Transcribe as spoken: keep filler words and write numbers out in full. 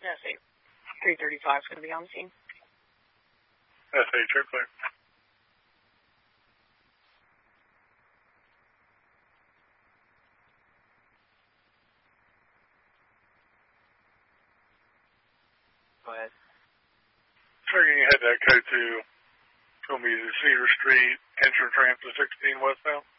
S A three thirty-five is going to be on the scene. S A, you're clear. Go ahead. Sir, can you head that code to, it's going to be the Cedar Street entrance ramp to sixteen westbound?